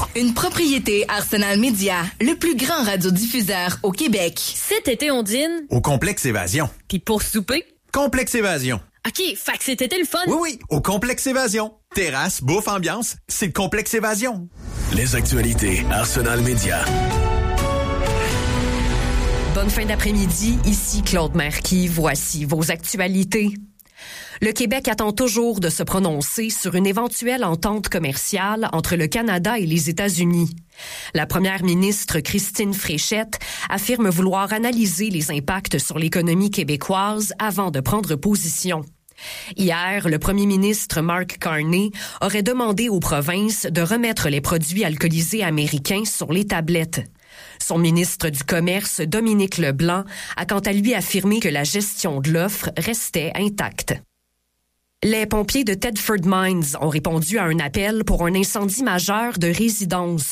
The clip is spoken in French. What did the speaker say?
Une propriété Arsenal Média, le plus grand radiodiffuseur au Québec. Cet été, on dîne. Au Complexe Évasion. Puis pour souper. Complexe Évasion. OK, fait que cet été, le fun. Oui, au Complexe Évasion. Terrasse, bouffe, ambiance, c'est le Complexe Évasion. Les actualités Arsenal Média. Bonne fin d'après-midi, ici Claude Marquis. Voici vos actualités. Le Québec attend toujours de se prononcer sur une éventuelle entente commerciale entre le Canada et les États-Unis. La première ministre Christine Fréchette affirme vouloir analyser les impacts sur l'économie québécoise avant de prendre position. Hier, le premier ministre Mark Carney aurait demandé aux provinces de remettre les produits alcoolisés américains sur les tablettes. Son ministre du Commerce, Dominique Leblanc, a quant à lui affirmé que la gestion de l'offre restait intacte. Les pompiers de Thetford Mines ont répondu à un appel pour un incendie majeur de résidence